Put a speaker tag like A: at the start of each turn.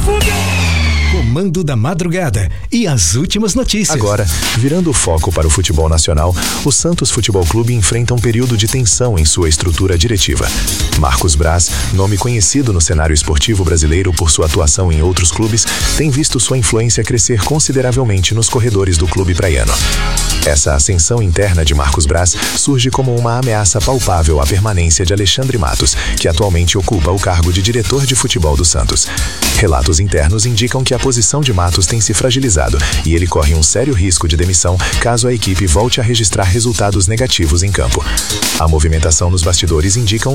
A: Comando da Madrugada e as últimas notícias.
B: Agora, virando o foco para o futebol nacional, o Santos Futebol Clube enfrenta um período de tensão em sua estrutura diretiva. Marcos Braz, nome conhecido no cenário esportivo brasileiro por sua atuação em outros clubes, tem visto sua influência crescer consideravelmente nos corredores do clube praiano. Essa ascensão interna de Marcos Braz surge como uma ameaça palpável à permanência de Alexandre Matos, que atualmente ocupa o cargo de diretor de futebol do Santos. Relatos internos indicam que a posição de Matos tem se fragilizado e ele corre um sério risco de demissão caso a equipe volte a registrar resultados negativos em campo. A movimentação nos bastidores indica